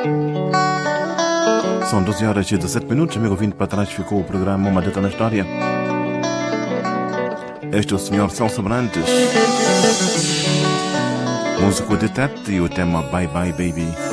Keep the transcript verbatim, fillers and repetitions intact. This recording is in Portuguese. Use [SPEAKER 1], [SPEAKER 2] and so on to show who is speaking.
[SPEAKER 1] São doze horas e dezessete minutos, amigo ouvinte, para trás ficou o programa Uma Data na História. Este é o senhor Celso Brantes, músico de Tete, e o tema Bye Bye Baby.